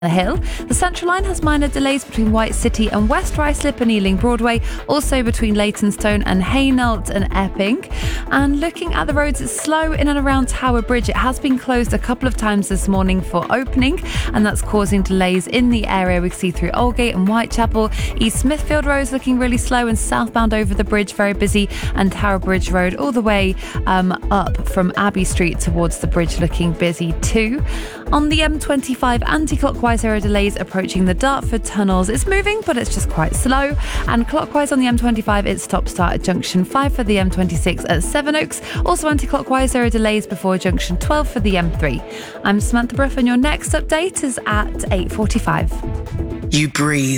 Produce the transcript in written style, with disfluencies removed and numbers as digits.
The Hill. The Central Line has minor delays between White City and West Ruislip and Ealing Broadway, also between Leytonstone and Hainault and Epping. And looking at the roads, it's slow in and around Tower Bridge. It has been closed a couple of times this morning for opening, and that's causing delays in the area. We can see through Aldgate and Whitechapel. East Smithfield Road is looking really slow, and southbound over the bridge very busy, and Tower Bridge Road all the way up from Abbey Street towards the bridge looking busy too. On the M25 anti-clockwise, there are delays approaching the Dartford tunnels. It's moving, but it's just quite slow. And clockwise on the M25, it's stop-start at Junction 5 for the M26 at Sevenoaks. Also anti-clockwise, there are delays before Junction 12 for the M3. I'm Samantha Bruff, and your next update is at 8:45. You breathe.